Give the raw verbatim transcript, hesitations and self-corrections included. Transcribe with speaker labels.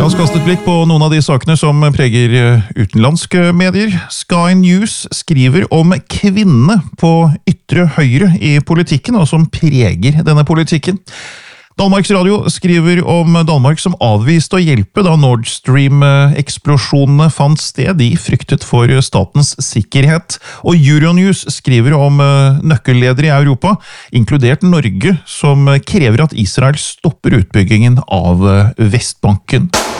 Speaker 1: La oss kaste et blikk på noen av de sakene som preger utenlandske medier. Sky News skriver om kvinnene på ytre høyre i politikken, og som preger denne politikken. Danmarks Radio skriver om Danmark som avviste å hjelpe da Nord Stream-eksplosjonene fant sted. De fryktet for statens sikkerhet. Og Euronews skriver om nøkkelledere i Europa, inkludert Norge, som krever at Israel stopper utbyggingen av Vestbanken.